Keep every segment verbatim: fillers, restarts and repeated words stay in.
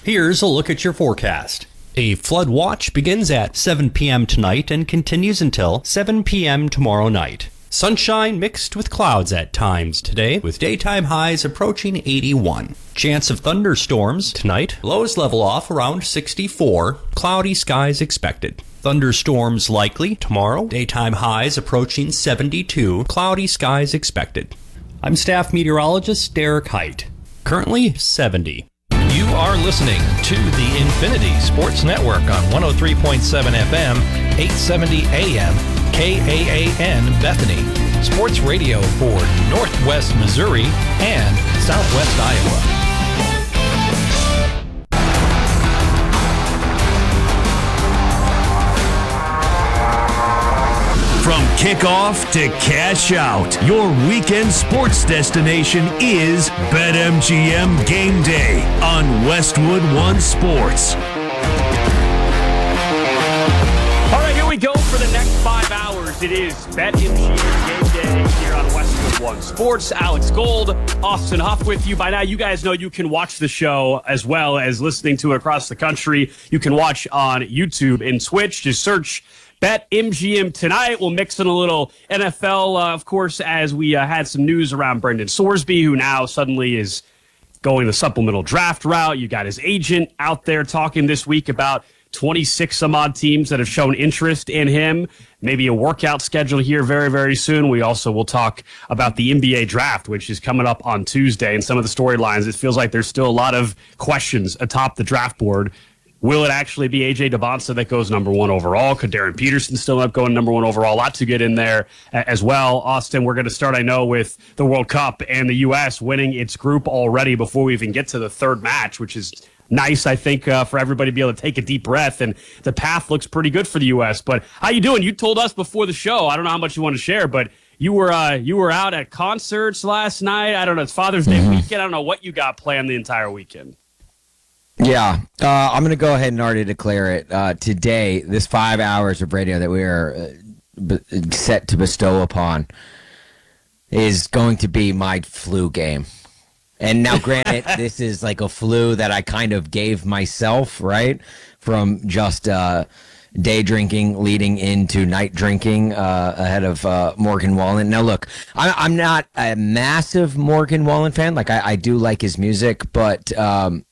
Here's a look at your forecast. A flood watch begins at seven p.m. tonight and continues until seven p.m. tomorrow night. Sunshine mixed with clouds at times today, with daytime highs approaching eighty-one. Chance of thunderstorms tonight. Lows level off around sixty-four. Cloudy skies expected. Thunderstorms likely tomorrow. Daytime highs approaching seventy-two. Cloudy skies expected. I'm staff meteorologist Derek Height. Currently seventy. You are listening to the Infinity Sports Network on one oh three point seven F M, eight seventy A M, K A A N Bethany. Sports radio for Northwest Missouri and Southwest Iowa. From kickoff to cash out, your weekend sports destination is BetMGM Game Day on Westwood One Sports. All right, here we go for the next five hours. It is BetMGM Game Day here on Westwood One Sports. Alex Gold, Austin Huff with you. By now, you guys know you can watch the show as well as listening to it across the country. You can watch on YouTube and Twitch. Just search BetMGM tonight. We'll mix in a little N F L, uh, of course, as we uh, had some news around Brendan Sorsby, who now suddenly is going the supplemental draft route. You got his agent out there talking this week about twenty-six some odd teams that have shown interest in him. Maybe a workout schedule here very, very soon. We also will talk about the N B A draft, which is coming up on Tuesday, and some of the storylines. It feels like there's still a lot of questions atop the draft board. Will it actually be A J Debonsa that goes number one overall? Could Darren Peterson still end up going number one overall? A lot to get in there as well. Austin, we're going to start, I know, with the World Cup and the U S winning its group already before we even get to the third match, which is nice, I think, uh, for everybody to be able to take a deep breath. And the path looks pretty good for the U S. But how you doing? You told us before the show, I don't know how much you want to share, but you were uh, you were out at concerts last night. I don't know. It's Father's Day mm-hmm. weekend. I don't know what you got planned the entire weekend. Yeah, uh, I'm going to go ahead and already declare it. Uh, today, this five hours of radio that we are uh, b- set to bestow upon is going to be my flu game. And now, granted, this is like a flu that I kind of gave myself, right, from just uh, day drinking leading into night drinking uh, ahead of uh, Morgan Wallen. Now, look, I, I'm not a massive Morgan Wallen fan. Like, I, I do like his music, but um,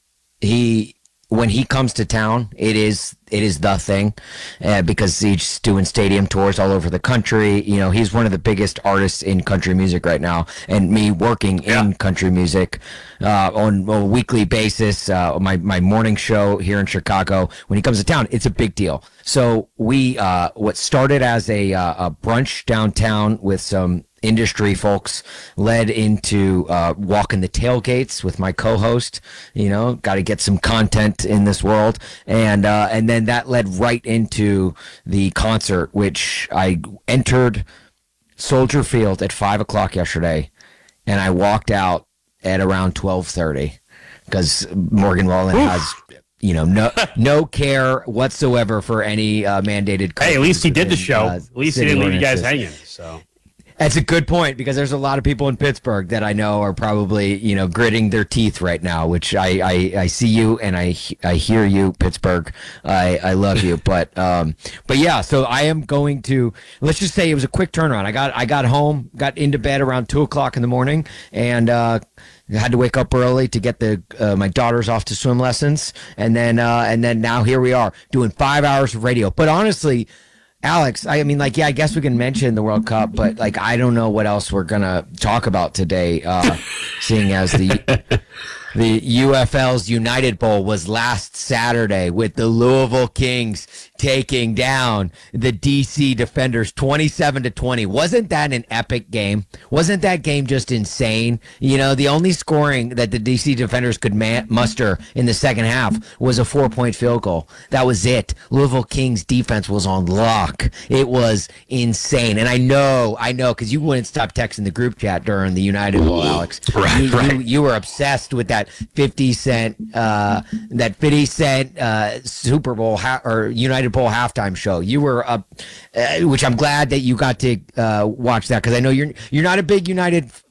he when he comes to town, it is it is the thing uh, because he's doing stadium tours all over the country. You know, he's one of the biggest artists in country music right now. And me working yeah. in country music uh, on a weekly basis, uh, my, my morning show here in Chicago, when he comes to town, it's a big deal. So we, uh, what started as a, uh, a brunch downtown with some industry folks led into uh, walking the tailgates with my co-host. You know, got to get some content in this world, and uh, and then that led right into the concert, which I entered Soldier Field at five o'clock yesterday, and I walked out at around twelve thirty because Morgan Wallen Oof. has. You know, no no care whatsoever for any uh, mandated. Hey, at least he did the show. Uh, at least he didn't leave you guys hanging. So. That's a good point, because there's a lot of people in Pittsburgh that I know are probably, you know, gritting their teeth right now, which I, I, I see you and I I hear you, Pittsburgh. I, I love you. But um but yeah, so I am going to, let's just say it was a quick turnaround. I got I got home, got into bed around two o'clock in the morning, and uh I had to wake up early to get the uh, my daughters off to swim lessons, and then uh, and then now here we are doing five hours of radio. But honestly, Alex, I mean, like, yeah, I guess we can mention the World Cup, but like, I don't know what else we're gonna talk about today, uh, seeing as the the U F L's United Bowl was last Saturday with the Louisville Kings taking down the D C Defenders twenty-seven to twenty. Wasn't that an epic game? Wasn't that game just insane? You know, the only scoring that the D C Defenders could man- muster in the second half was a four-point field goal. That was it. Louisville Kings defense was on lock. It was insane. And I know, I know, because you wouldn't stop texting the group chat during the United Bowl, Alex. Right, you, right. You, you were obsessed with that fifty cent, uh, that fifty cent uh, Super Bowl ha- or United Bowl halftime show. You were up, uh, which I'm glad that you got to uh, watch that, because I know you're you're not a big United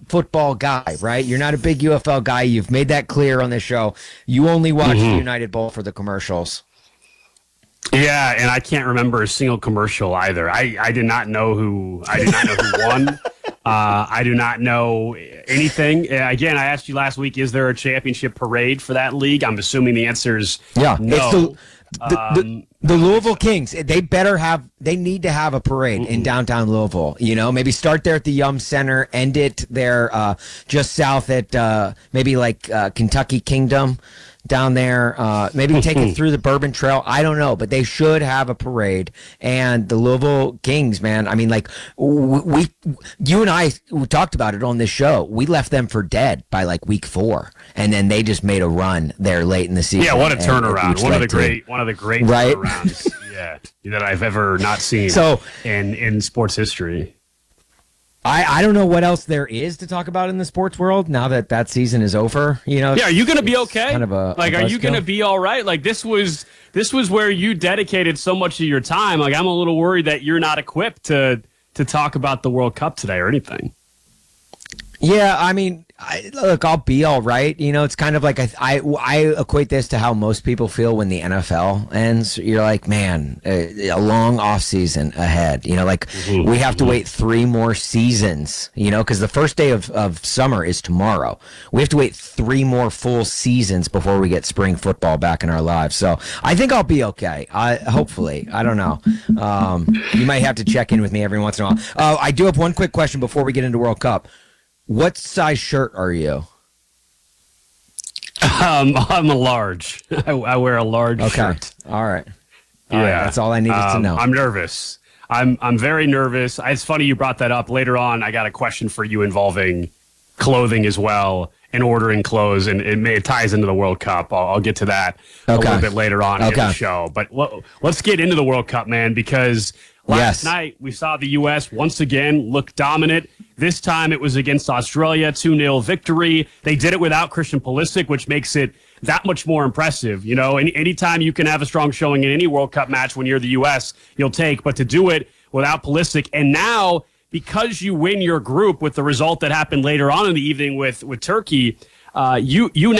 football guy, right? You're not a big U F L guy. You've made that clear on this show. You only watch mm-hmm. the United Bowl for the commercials. Yeah, and I can't remember a single commercial either. I, I did not know who I did not know who won. Uh, I do not know anything. Again, I asked you last week: is there a championship parade for that league? I'm assuming the answer is yeah. no. It's the, the, um, the, the Louisville Kings. They better have. They need to have a parade mm-hmm. in downtown Louisville. You know, maybe start there at the Yum Center, end it there uh, just south at uh, maybe like uh, Kentucky Kingdom. Down there, uh, maybe take it through the Bourbon Trail. I don't know, but they should have a parade. And the Louisville Kings, man, I mean, like we, you and I we talked about it on this show. We left them for dead by like week four, and then they just made a run there late in the season. Yeah, what a turnaround! One of the great, one of the great right? turnarounds, yeah, that I've ever not seen. So in in sports history. I, I don't know what else there is to talk about in the sports world now that that season is over. You know, yeah. Are you going to be okay? Kind of a, like, a are you going to be all right? Like, this was this was where you dedicated so much of your time. Like, I'm a little worried that you're not equipped to to talk about the World Cup today or anything. Yeah, I mean, I, look, I'll be all right. You know, it's kind of like I, I, I equate this to how most people feel when the N F L ends. You're like, man, a, a long off season ahead. You know, like mm-hmm. we have to wait three more seasons. You know, because the first day of, of summer is tomorrow. We have to wait three more full seasons before we get spring football back in our lives. So I think I'll be okay. I hopefully, I don't know. Um, you might have to check in with me every once in a while. Uh, I do have one quick question before we get into World Cup. What size shirt are you? Um, I'm a large. I, I wear a large okay. shirt. All right. All yeah, right. That's all I needed um, to know. I'm nervous. I'm I'm very nervous. It's funny you brought that up. Later on, I got a question for you involving clothing as well and ordering clothes, and it, may, it ties into the World Cup. I'll, I'll get to that okay. a little bit later on okay. in the show. But l- let's get into the World Cup, man, because last yes. night we saw the U S once again look dominant. This time it was against Australia, two nil victory. They did it without Christian Pulisic, which makes it that much more impressive. You know, any anytime you can have a strong showing in any World Cup match when you're the U S, you'll take. But to do it without Pulisic, and now because you win your group with the result that happened later on in the evening with with Turkey, uh, you you.